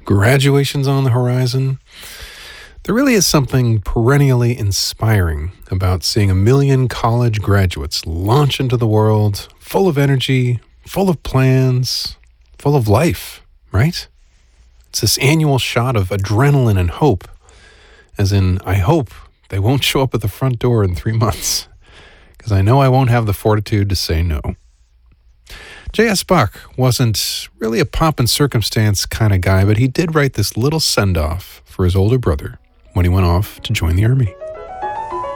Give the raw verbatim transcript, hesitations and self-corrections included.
graduation's on the horizon. There really is something perennially inspiring about seeing a million college graduates launch into the world, full of energy, full of plans, full of life, right? It's this annual shot of adrenaline and hope, as in, I hope they won't show up at the front door in three months, because I know I won't have the fortitude to say no. J S. Bach wasn't really a pomp and circumstance kind of guy, but he did write this little send-off for his older brother when he went off to join the army.